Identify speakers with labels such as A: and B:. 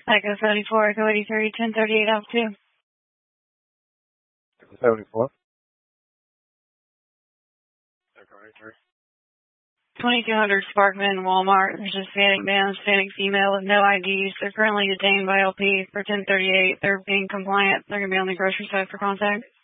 A: Echo 74, Echo 83, 1038 altitude.
B: 74. Echo 83.
A: 2200 Sparkman, Walmart. There's a Hispanic male, Hispanic female with no IDs. They're currently detained by LP for 1038. They're being compliant. They're going to be on the grocery side for contact.